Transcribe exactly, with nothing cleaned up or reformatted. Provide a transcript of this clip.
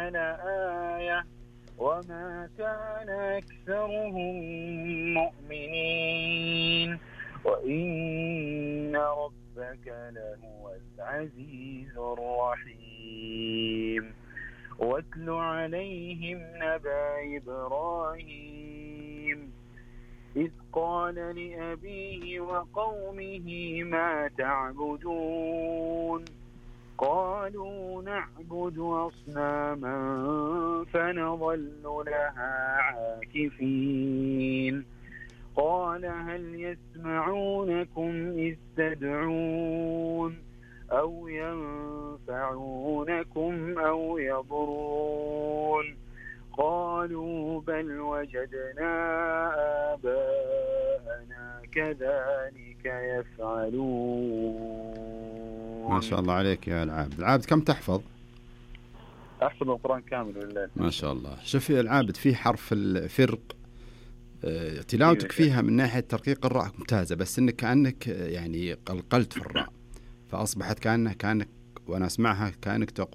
لآية وما كان أكثرهم مؤمنين وإن ربك لهو العزيز الرحيم واتل عليهم نبأ إبراهيم إذ قال لأبيه وقومه ما تعبدون قالوا نعبد أصناما فنظل لها عاكفين قال هل يسمعونكم إذ تدعون أو ينفعونكم أو يضرون قالوا بل وجدنا آباءنا كذلك يفعلون. ما شاء الله عليك يا العابد. العابد كم تحفظ؟ أحفظ القرآن كامل لله. ما شاء الله. شوف يا العابد في حرف الفرق تلاوتك فيها من ناحية ترقيق الراء ممتازة، بس إنك كأنك يعني قلقلت في الراء فأصبحت كأنه كأنك وأنا أسمعها كأنك